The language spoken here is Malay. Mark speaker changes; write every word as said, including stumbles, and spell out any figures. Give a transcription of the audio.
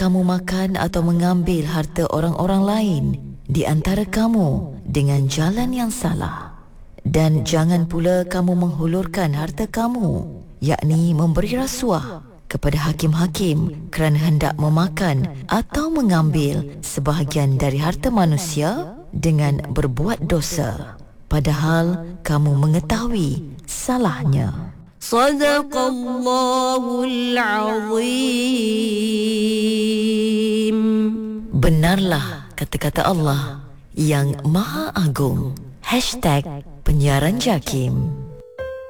Speaker 1: kamu makan atau mengambil harta orang-orang lain di antara kamu dengan jalan yang salah. Dan jangan pula kamu menghulurkan harta kamu, yakni memberi rasuah kepada hakim-hakim kerana hendak memakan atau mengambil sebahagian dari harta manusia dengan berbuat dosa, padahal kamu mengetahui salahnya. Sadaqallahul Azim. Benarlah kata-kata Allah yang Maha Agung. Hashtag Penyiaran Jakim.